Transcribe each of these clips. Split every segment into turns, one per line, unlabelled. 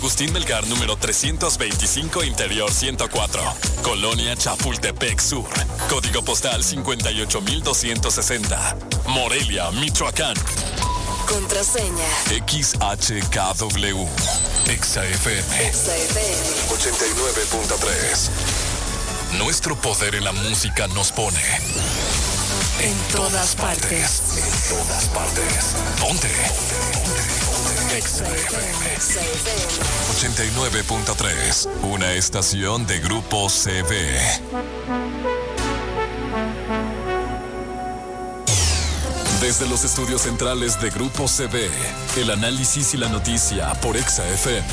Agustín Melgar, número 325, Interior 104. Colonia Chapultepec Sur. Código postal 58260. Morelia, Michoacán.
Contraseña
XHKW. XFM.
XFM
89.3. Nuestro poder en la música nos pone
en todas partes.
En todas partes. Ponte. XFM 89.3. Una estación de Grupo CV. Desde los estudios centrales de Grupo CV, el análisis y la noticia por XFM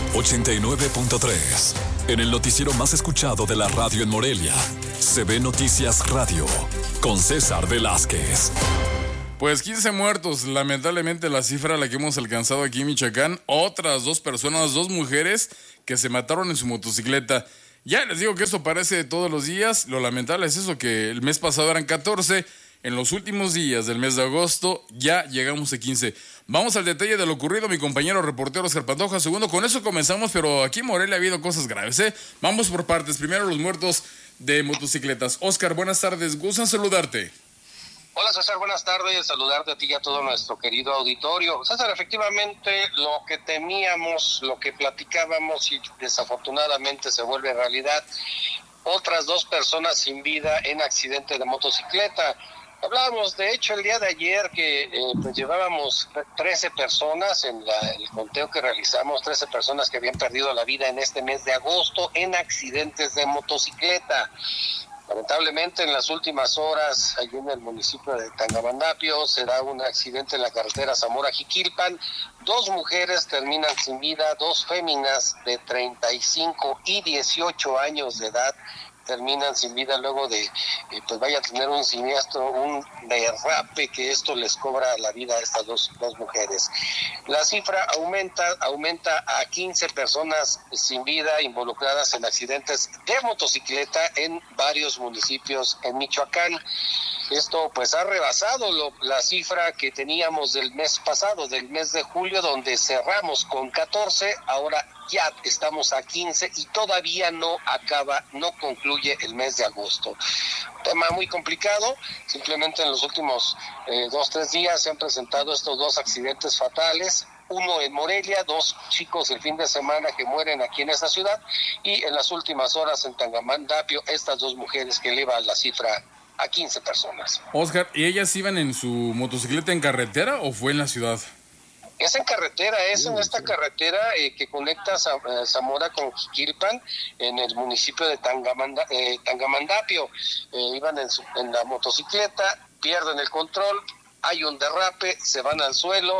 89.3. En el noticiero más escuchado de la radio en Morelia, CV Noticias Radio, con César Velázquez.
Pues 15 muertos, lamentablemente la cifra a la que hemos alcanzado aquí en Michoacán. Otras 2 personas, 2 mujeres que se mataron en su motocicleta. Ya les digo que esto parece todos los días. Lo lamentable es eso, que el mes pasado eran 14. En los últimos días del mes de agosto ya llegamos a 15. Vamos al detalle de lo ocurrido, mi compañero reportero Oscar Pantoja. Segundo, con eso comenzamos, pero aquí en Morelia ha habido cosas graves, ¿eh? Vamos por partes. Primero, los muertos de motocicletas. Oscar, buenas tardes. Gustan saludarte.
Hola César, buenas tardes, saludarte a ti y a todo nuestro querido auditorio. César, efectivamente lo que temíamos, lo que platicábamos y desafortunadamente se vuelve realidad, otras 2 personas sin vida en accidente de motocicleta. Hablábamos, de hecho, el día de ayer que pues llevábamos 13 personas en el conteo que realizamos, 13 personas que habían perdido la vida en este mes de agosto en accidentes de motocicleta. Lamentablemente, en las últimas horas, allí en el municipio de Tangamandapio, se da un accidente en la carretera Zamora-Jiquilpan. 2 mujeres terminan sin vida, 2 féminas de 35 y 18 años de edad terminan sin vida luego de, pues vaya a tener un siniestro, un derrape que esto les cobra la vida a estas dos mujeres. La cifra aumenta a 15 personas sin vida involucradas en accidentes de motocicleta en varios municipios en Michoacán. Esto pues ha rebasado la cifra que teníamos del mes pasado, del mes de julio, donde cerramos con 14, ahora ya estamos a 15 y todavía no concluye el mes de agosto. Tema muy complicado, simplemente en los últimos 2-3 días se han presentado estos 2 accidentes fatales. Uno en Morelia, 2 chicos el fin de semana que mueren aquí en esta ciudad, y en las últimas horas en Tangamandapio, estas 2 mujeres que elevan la cifra a 15 personas.
Oscar, ¿y ellas iban en su motocicleta en carretera o fue en la ciudad?
Es en carretera, en esta carretera que conecta Zamora con Jiquilpan, en el municipio de Tangamandapio. Iban en la motocicleta, pierden el control, hay un derrape, se van al suelo,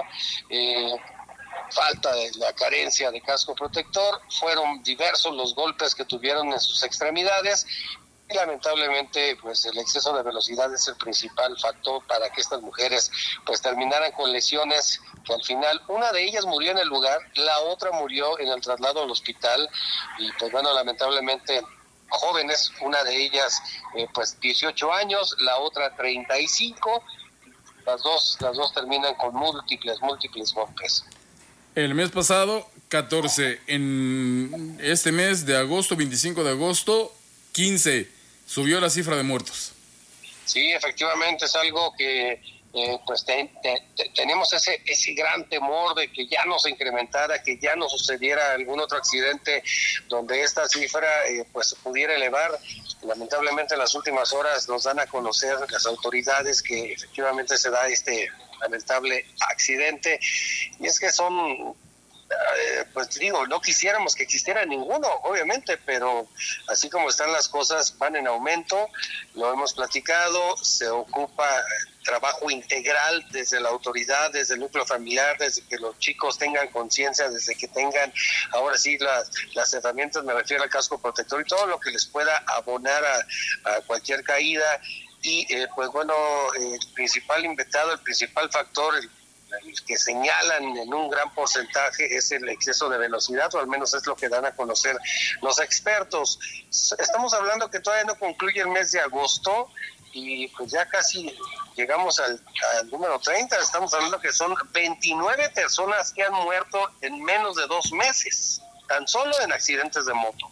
falta de la carencia de casco protector, fueron diversos los golpes que tuvieron en sus extremidades. Y lamentablemente, pues el exceso de velocidad es el principal factor para que estas mujeres pues terminaran con lesiones que al final, una de ellas murió en el lugar, la otra murió en el traslado al hospital, y pues bueno, lamentablemente jóvenes, una de ellas pues 18 años, la otra 35, las dos terminan con múltiples golpes.
El mes pasado, 14, en este mes de agosto, 25 de agosto, 15. Subió la cifra de muertos.
Sí, efectivamente es algo que pues tenemos ese gran temor de que ya no se incrementara, que ya no sucediera algún otro accidente donde esta cifra pues se pudiera elevar. Lamentablemente en las últimas horas nos dan a conocer las autoridades que efectivamente se da este lamentable accidente, y es que son... pues digo, no quisiéramos que existiera ninguno, obviamente, pero así como están las cosas, van en aumento, lo hemos platicado, se ocupa trabajo integral desde la autoridad, desde el núcleo familiar, desde que los chicos tengan conciencia, desde que tengan, ahora sí, las herramientas, me refiero al casco protector y todo lo que les pueda abonar a cualquier caída, y pues bueno, el principal invitado, el principal factor, el que señalan en un gran porcentaje es el exceso de velocidad, o al menos es lo que dan a conocer los expertos. Estamos hablando que todavía no concluye el mes de agosto y pues ya casi llegamos al número 30. Estamos hablando que son 29 personas que han muerto en menos de 2 meses. tan solo en accidentes de moto.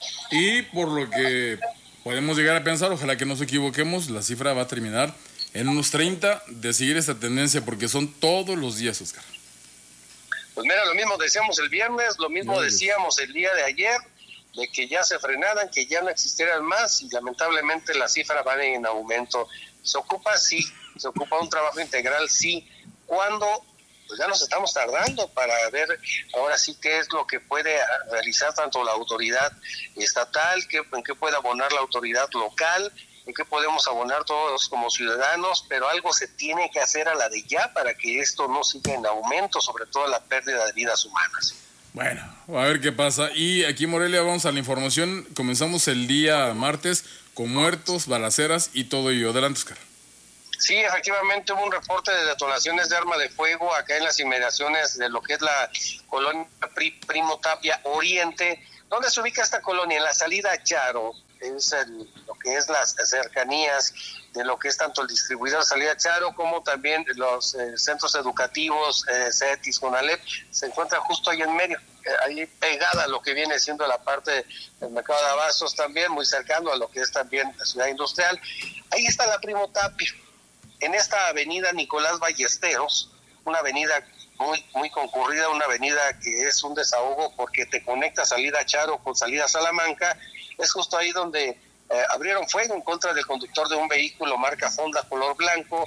Y por lo que podemos llegar a pensar, ojalá que no nos equivoquemos, la cifra va a terminar en unos 30 de seguir esta tendencia, porque son todos los días, Oscar.
Pues mira, lo mismo decíamos el viernes, lo mismo decíamos el día de ayer, de que ya se frenaran, que ya no existieran más, y lamentablemente la cifra va en aumento. Se ocupa un trabajo integral, sí. ¿Cuándo? Pues ya nos estamos tardando para ver ahora sí qué es lo que puede realizar tanto la autoridad estatal, en qué puede abonar la autoridad local, en qué podemos abonar todos como ciudadanos, pero algo se tiene que hacer a la de ya para que esto no siga en aumento, sobre todo la pérdida de vidas humanas.
Bueno, a ver qué pasa. Y aquí en Morelia vamos a la información. Comenzamos el día martes con muertos, balaceras y todo ello. Adelante, Oscar.
Sí, efectivamente hubo un reporte de detonaciones de arma de fuego acá en las inmediaciones de lo que es la colonia Primo Tapia Oriente. ¿Dónde se ubica esta colonia? En la salida a Charo, es lo que es las cercanías de lo que es tanto el distribuidor salida a Charo como también los centros educativos, CETIS, CONALEP, se encuentran justo ahí en medio, ahí pegada a lo que viene siendo la parte del mercado de abastos también, muy cercano a lo que es también la ciudad industrial. Ahí está la Primo Tapia. En esta avenida Nicolás Ballesteros, una avenida muy concurrida, una avenida que es un desahogo porque te conecta salida a Charo con salida a Salamanca, es justo ahí donde abrieron fuego en contra del conductor de un vehículo marca Honda color blanco.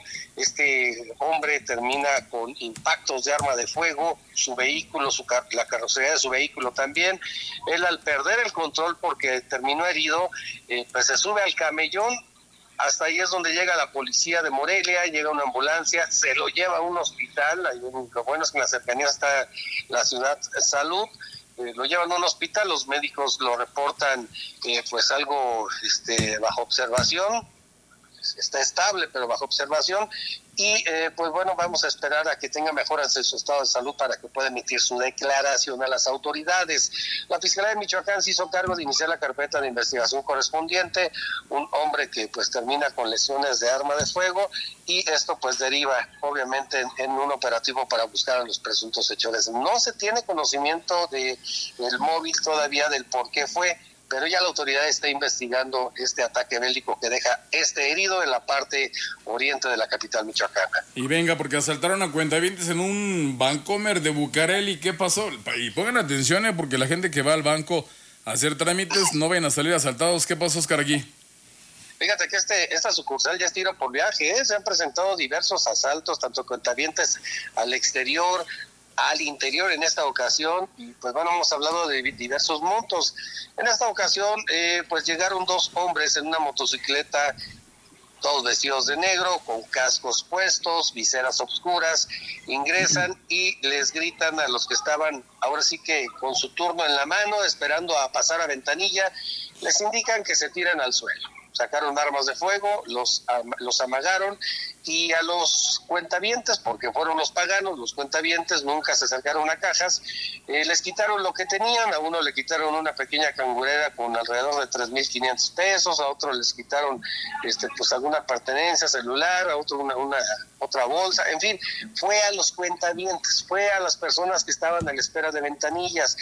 Este hombre termina con impactos de arma de fuego, su vehículo, la carrocería de su vehículo también. Él, al perder el control porque terminó herido, pues se sube al camellón. Hasta ahí es donde llega la policía de Morelia, llega una ambulancia, se lo lleva a un hospital. Ahí, lo bueno es que en la cercanía está la ciudad salud. Lo llevan a un hospital, los médicos lo reportan pues algo bajo observación, está estable pero bajo observación, y pues bueno, vamos a esperar a que tenga mejoras en su estado de salud para que pueda emitir su declaración a las autoridades. La Fiscalía de Michoacán se hizo cargo de iniciar la carpeta de investigación correspondiente, un hombre que pues termina con lesiones de arma de fuego, y esto pues deriva obviamente en un operativo para buscar a los presuntos hechores. No se tiene conocimiento del móvil todavía, del por qué fue, pero ya la autoridad está investigando este ataque bélico que deja herido en la parte oriente de la capital michoacana.
Y venga, porque asaltaron a cuentavientes en un Bancomer de Bucareli. ¿Qué pasó? Y pongan atención, porque la gente que va al banco a hacer trámites no vayan a salir asaltados. ¿Qué pasó, Oscar, aquí?
Fíjate que esta sucursal ya es tiro por viaje, se han presentado diversos asaltos, tanto cuentavientes al exterior, al interior en esta ocasión, y pues bueno, hemos hablado de diversos montos. En esta ocasión pues llegaron dos hombres en una motocicleta, todos vestidos de negro, con cascos puestos, viseras oscuras, ingresan y les gritan a los que estaban ahora sí que con su turno en la mano, esperando a pasar a ventanilla, les indican que se tiren al suelo. Sacaron armas de fuego, los amagaron, y a los cuentavientes, porque fueron los paganos, los cuentavientes nunca se acercaron a cajas, les quitaron lo que tenían. A uno le quitaron una pequeña cangurera con alrededor de 3,500 pesos, a otro les quitaron pues alguna pertenencia celular, a otro otra bolsa, en fin, fue a los cuentavientes, fue a las personas que estaban a la espera de ventanillas.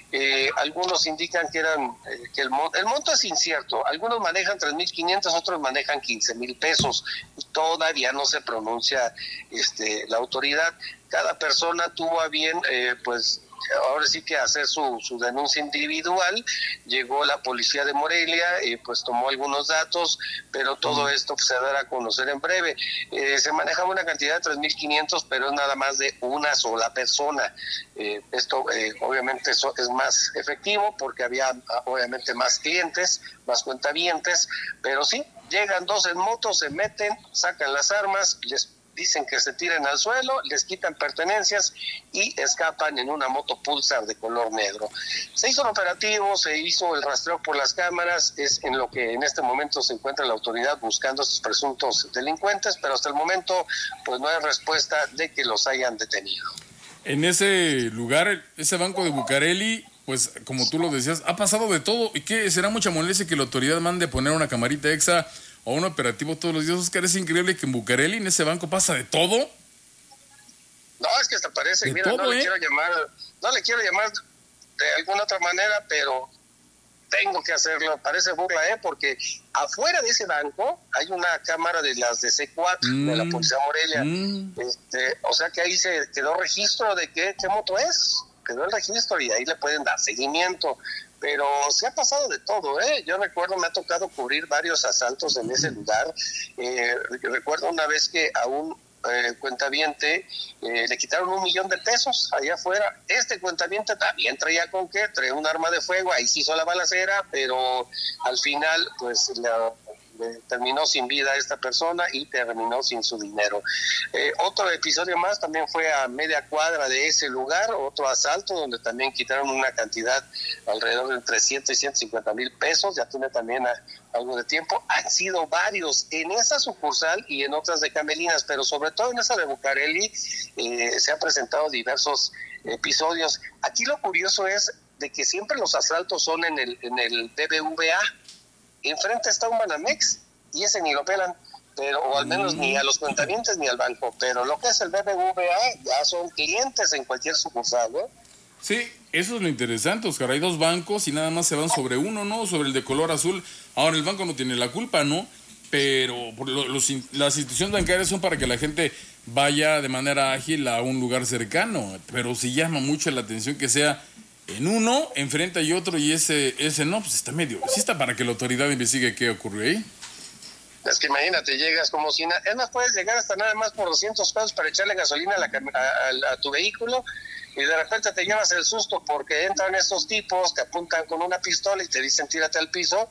Algunos indican que eran que el monto es incierto, algunos manejan 3,500, otros manejan 15,000 pesos, y todavía no se pronuncia la autoridad. Cada persona tuvo a bien pues ahora sí que hacer su denuncia individual. Llegó la policía de Morelia y pues tomó algunos datos, pero todo esto se dará a conocer en breve. Se manejaba una cantidad de 3,500, pero es nada más de una sola persona. Esto obviamente eso es más efectivo porque había obviamente más clientes, más cuentavientes, pero sí, llegan dos en moto, se meten, sacan las armas, les dicen que se tiren al suelo, les quitan pertenencias y escapan en una moto Pulsar de color negro. Se hizo un operativo, se hizo el rastreo por las cámaras, es en lo que en este momento se encuentra la autoridad buscando a estos presuntos delincuentes, pero hasta el momento pues no hay respuesta de que los hayan detenido. En ese lugar, ese banco de Bucareli, pues como tú lo decías, ha pasado de todo. ¿Y qué? ¿Será mucha molestia que la autoridad mande poner una camarita extra o un operativo todos los días? Oscar, es increíble que en Bucareli, en ese banco, pasa de todo. No, es que hasta parece, mira, todo, no le quiero llamar de alguna otra manera, pero tengo que hacerlo. Parece burla, porque afuera de ese banco hay una cámara de las de C4 de la Policía Morelia. O sea que ahí se quedó registro de qué moto es. Quedó el registro y ahí le pueden dar seguimiento. Pero se ha pasado de todo, Yo recuerdo, me ha tocado cubrir varios asaltos en ese lugar. Recuerdo una vez que a un cuentaviente le quitaron $1,000,000 allá afuera. Este cuentaviente también traía traía un arma de fuego, ahí se hizo la balacera, pero al final pues terminó sin vida esta persona y terminó sin su dinero. Otro episodio más también fue a media cuadra de ese lugar, otro asalto donde también quitaron una cantidad alrededor de entre 100 y 150 mil pesos, ya tiene también algo de tiempo. Han sido varios en esa sucursal y en otras de Camelinas, pero sobre todo en esa de Bucareli se han presentado diversos episodios. Aquí lo curioso es de que siempre los asaltos son en el BBVA. Enfrente está un Banamex y ese ni lo pelan, o al menos ni a los cuentavientes ni al banco, pero lo que es el BBVA ya son clientes en cualquier sucursal,
Sí, eso es lo interesante, Oscar. Hay dos bancos y nada más se van sobre uno, ¿no? Sobre el de color azul. Ahora el banco no tiene la culpa, ¿no? Pero las instituciones bancarias son para que la gente vaya de manera ágil a un lugar cercano, pero sí llama mucho la atención que sea en uno, enfrente hay otro y ese no, pues está medio. Sí está para que la autoridad investigue qué ocurrió ahí.
Es que imagínate, llegas como si nada. Es más, puedes llegar hasta nada más por $200 para echarle gasolina a tu vehículo y de repente te llevas el susto porque entran estos tipos, te apuntan con una pistola y te dicen tírate al piso.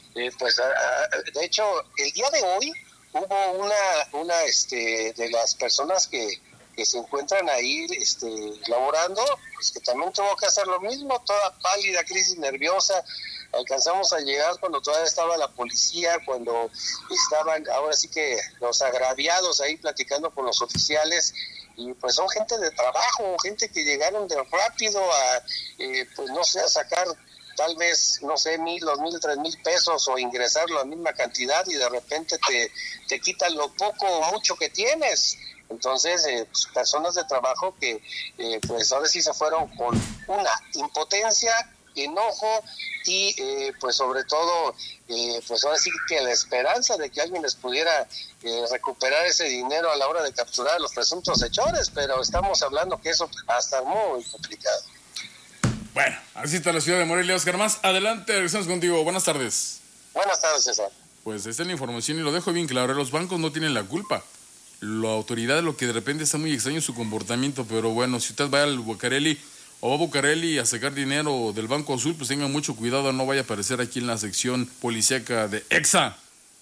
De hecho, el día de hoy hubo una de las personas que se encuentran ahí laborando, pues que también tuvo que hacer lo mismo, toda pálida, crisis nerviosa. Alcanzamos a llegar cuando todavía estaba la policía, cuando estaban ahora sí que los agraviados ahí platicando con los oficiales, y pues son gente de trabajo, gente que llegaron de rápido a, pues no sé, a sacar tal vez, no sé, 1,000, 2,000, 3,000 pesos o ingresar la misma cantidad y de repente te quitan lo poco o mucho que tienes. Entonces, pues, personas de trabajo que pues ahora sí se fueron con una impotencia, enojo y pues sobre todo pues ahora sí que la esperanza de que alguien les pudiera recuperar ese dinero a la hora de capturar a los presuntos hechores, pero estamos hablando que eso va a estar muy complicado.
Bueno, así está la ciudad de Morelia. Oscar, más adelante regresamos contigo. Buenas tardes.
Buenas tardes, César.
Pues esta es la información y lo dejo bien claro, los bancos no tienen la culpa. La autoridad, lo que de repente está muy extraño su comportamiento, pero bueno, si usted va al Bucareli o va a Bucareli a sacar dinero del Banco Azul, pues tenga mucho cuidado, no vaya a aparecer aquí en la sección policíaca de EXA.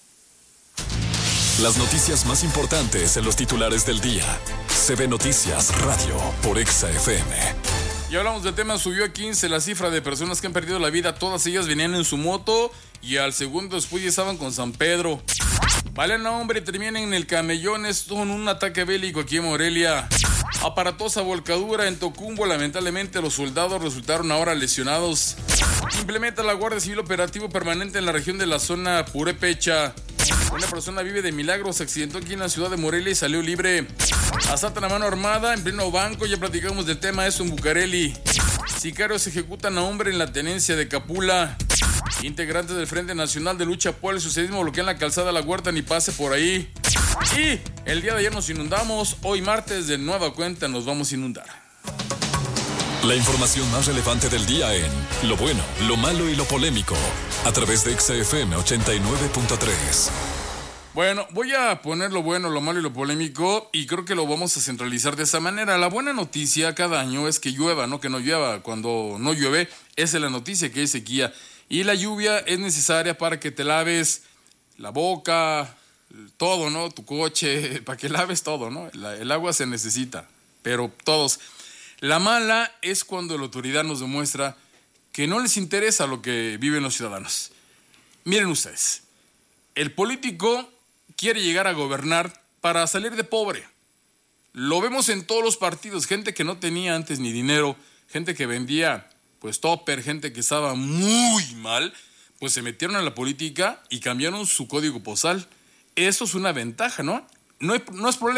Las noticias más importantes en los titulares del día. CB Noticias Radio por EXA FM.
Y hablamos del tema, subió a 15 la cifra de personas que han perdido la vida, todas ellas venían en su moto y al segundo después ya estaban con San Pedro. Vale, no, hombre, terminan en el camellón, esto en un ataque bélico aquí en Morelia. Aparatosa volcadura en Tocumbo, lamentablemente los soldados resultaron ahora lesionados. Implementa la Guardia Civil operativo permanente en la región de la zona Purépecha. Una persona vive de milagro, se accidentó aquí en la ciudad de Morelia y salió libre. Asaltan a mano armada en pleno banco, ya platicamos del tema, eso en Bucareli. Sicarios ejecutan a hombre en la tenencia de Capula. Integrantes del Frente Nacional de Lucha por el Socialismo bloquean la calzada La Huerta, ni pase por ahí. Y el día de ayer nos inundamos, hoy martes de nueva cuenta nos vamos a inundar.
La información más relevante del día en Lo Bueno, Lo Malo y Lo Polémico, a través de EXA FM 89.3.
Bueno, voy a poner lo bueno, lo malo y lo polémico y creo que lo vamos a centralizar de esa manera. La buena noticia cada año es que llueva, no que no llueva. Cuando no llueve, esa es la noticia, que hay sequía. Y la lluvia es necesaria para que te laves la boca, todo, ¿no? Tu coche, para que laves todo, ¿no? El agua se necesita, pero todos. La mala es cuando la autoridad nos demuestra que no les interesa lo que viven los ciudadanos. Miren ustedes, el político quiere llegar a gobernar para salir de pobre. Lo vemos en todos los partidos, gente que no tenía antes ni dinero, gente que vendía pues topper, gente que estaba muy mal, pues se metieron a la política y cambiaron su código postal. Eso es una ventaja, ¿no? No es problema,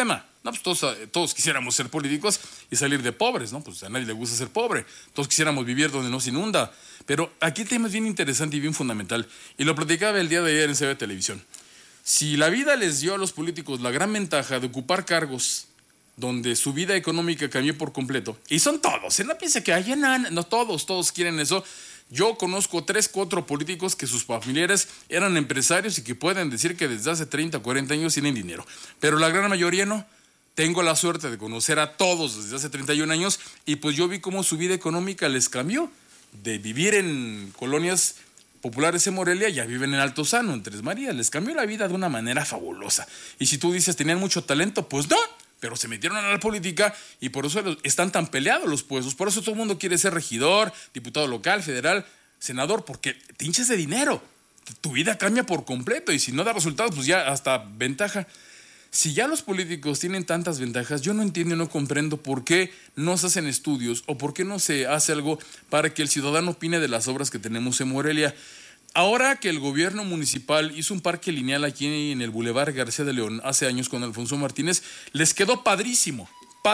No, pues todos quisiéramos ser políticos y salir de pobres, ¿no? Pues a nadie le gusta ser pobre. Todos quisiéramos vivir donde no se inunda. Pero aquí el tema es bien interesante y bien fundamental. Y lo platicaba el día de ayer en CB Televisión. Si la vida les dio a los políticos la gran ventaja de ocupar cargos donde su vida económica cambió por completo, y son todos, no piensa que hay no todos quieren eso. Yo conozco 3, 4 políticos que sus familiares eran empresarios y que pueden decir que desde hace 30, 40 años tienen dinero, pero la gran mayoría no. Tengo la suerte de conocer a todos desde hace 31 años y pues yo vi cómo su vida económica les cambió. De vivir en colonias populares en Morelia, ya viven en Altozano, en Tres Marías. Les cambió la vida de una manera fabulosa. Y si tú dices tenían mucho talento, pues no, pero se metieron a la política y por eso están tan peleados los puestos. Por eso todo el mundo quiere ser regidor, diputado local, federal, senador, porque te hinchas de dinero. Tu vida cambia por completo y si no da resultados, pues ya hasta ventaja. Si ya los políticos tienen tantas ventajas, yo no entiendo y no comprendo por qué no se hacen estudios o por qué no se hace algo para que el ciudadano opine de las obras que tenemos en Morelia. Ahora que el gobierno municipal hizo un parque lineal aquí en el Boulevard García de León hace años con Alfonso Martínez, les quedó padrísimo,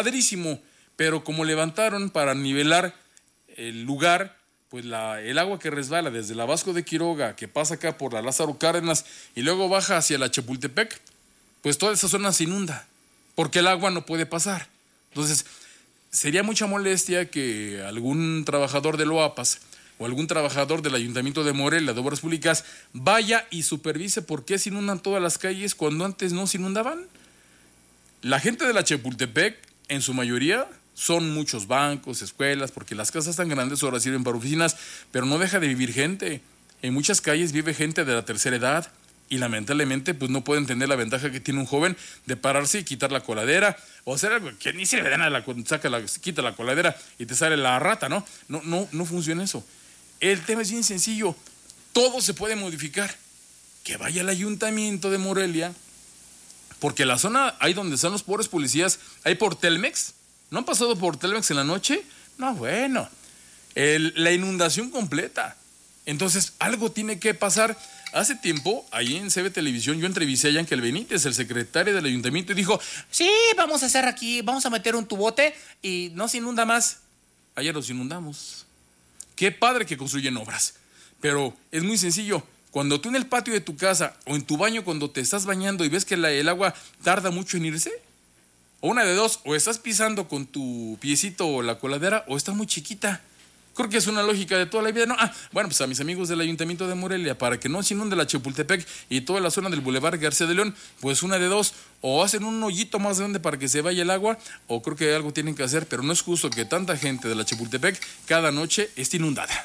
pero como levantaron para nivelar el lugar, pues el agua que resbala desde la Vasco de Quiroga, que pasa acá por la Lázaro Cárdenas y luego baja hacia la Chapultepec, pues toda esa zona se inunda, porque el agua no puede pasar. Entonces, sería mucha molestia que algún trabajador de Loapas o algún trabajador del Ayuntamiento de Morelia, de Obras Públicas, vaya y supervise por qué se inundan todas las calles cuando antes no se inundaban. La gente de la Chapultepec, en su mayoría, son muchos bancos, escuelas, porque las casas tan grandes ahora sirven para oficinas, pero no deja de vivir gente. En muchas calles vive gente de la tercera edad, y lamentablemente pues no pueden tener la ventaja que tiene un joven de pararse y quitar la coladera o hacer algo que ni se le da nada, quita la coladera y te sale la rata, ¿no? No funciona eso. El tema es bien sencillo, todo se puede modificar. Que vaya al Ayuntamiento de Morelia, porque la zona ahí donde están los pobres policías, hay por Telmex, ¿no han pasado por Telmex en la noche? No, bueno, la inundación completa. Entonces algo tiene que pasar. Hace tiempo, ahí en CB Televisión, yo entrevisté a Yankel Benítez, el secretario del ayuntamiento, y dijo, sí, vamos a hacer aquí, vamos a meter un tubote y no se inunda más. Ayer los inundamos. Qué padre que construyen obras, pero es muy sencillo. Cuando tú en el patio de tu casa o en tu baño cuando te estás bañando y ves que el agua tarda mucho en irse, o una de dos, o estás pisando con tu piecito la coladera o está muy chiquita. Creo que es una lógica de toda la vida, ¿no? Bueno, pues a mis amigos del Ayuntamiento de Morelia, para que no se inunde la Chapultepec y toda la zona del Boulevard García de León, pues una de dos, o hacen un hoyito más grande para que se vaya el agua, o creo que algo tienen que hacer, pero no es justo que tanta gente de la Chapultepec cada noche esté inundada.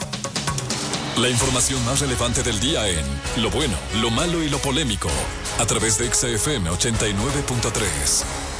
La información más relevante del día en Lo Bueno, Lo Malo y Lo Polémico, a través de XFM 89.3.